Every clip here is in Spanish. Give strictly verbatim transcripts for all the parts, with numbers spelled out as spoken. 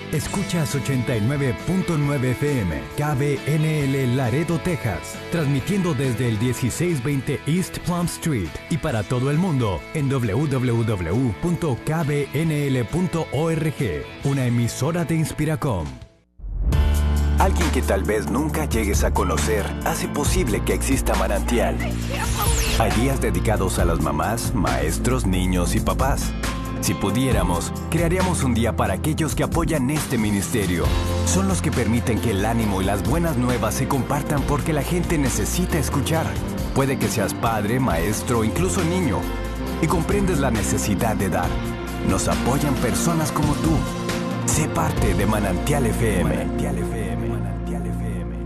Escuchas ochenta y nueve punto nueve F M, K B N L Laredo, Texas, transmitiendo desde el dieciséis veinte East Plum Street y para todo el mundo en doble u doble u doble u punto k b n l punto org, una emisora de Inspiracom. Alguien que tal vez nunca llegues a conocer hace posible que exista Manantial. Hay días dedicados a las mamás, maestros, niños y papás. Si pudiéramos, crearíamos un día para aquellos que apoyan este ministerio. Son los que permiten que el ánimo y las buenas nuevas se compartan porque la gente necesita escuchar. Puede que seas padre, maestro, incluso niño, y comprendes la necesidad de dar. Nos apoyan personas como tú. Sé parte de Manantial F M. Manantial F M. Manantial F M.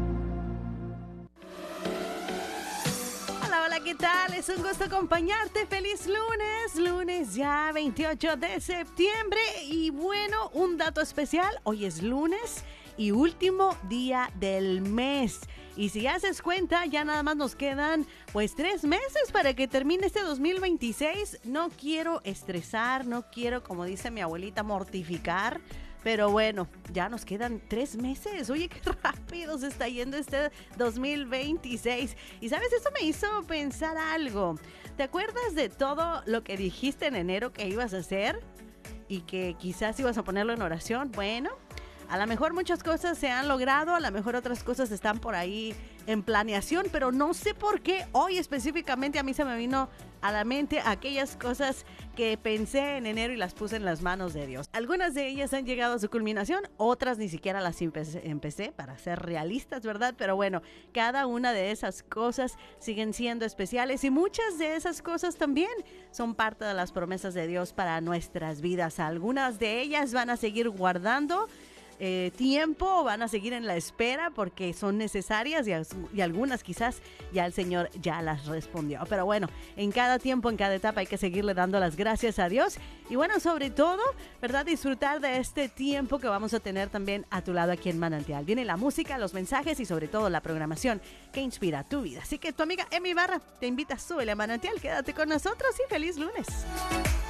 Hola, hola, ¿qué tal? Es un gusto acompañarte. Feliz lunes, lunes ya veintiocho de septiembre. Y bueno, un dato especial, hoy es lunes y último día del mes. Y si haces cuenta, ya nada más nos quedan pues tres meses para que termine este dos mil veintiséis. No quiero estresar, no quiero, como dice mi abuelita, mortificar. Pero bueno, ya nos quedan tres meses. Oye, qué rápido se está yendo este dos mil veintiséis. Y sabes, eso me hizo pensar algo. ¿Te acuerdas de todo lo que dijiste en enero que ibas a hacer? Y que quizás ibas a ponerlo en oración. Bueno, a lo mejor muchas cosas se han logrado, a lo mejor otras cosas están por ahí en planeación, pero no sé por qué hoy específicamente a mí se me vino a la mente aquellas cosas que pensé en enero y las puse en las manos de Dios. Algunas de ellas han llegado a su culminación, otras ni siquiera las empecé, empecé para ser realistas, ¿verdad? Pero bueno, cada una de esas cosas siguen siendo especiales y muchas de esas cosas también son parte de las promesas de Dios para nuestras vidas. Algunas de ellas van a seguir guardando Eh, tiempo, van a seguir en la espera porque son necesarias y, y algunas quizás ya el Señor ya las respondió. Pero bueno, en cada tiempo, en cada etapa hay que seguirle dando las gracias a Dios y bueno, sobre todo, ¿verdad? Disfrutar de este tiempo que vamos a tener también a tu lado aquí en Manantial. Viene la música, los mensajes y sobre todo la programación que inspira tu vida. Así que tu amiga Emi Barra te invita, súbele a Manantial, quédate con nosotros y feliz lunes.